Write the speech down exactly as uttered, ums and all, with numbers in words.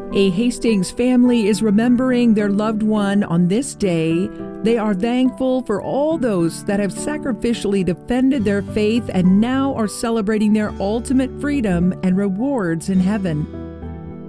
A Hastings family is remembering their loved one on this day. They are thankful for all those that have sacrificially defended their faith and now are celebrating their ultimate freedom and rewards in heaven.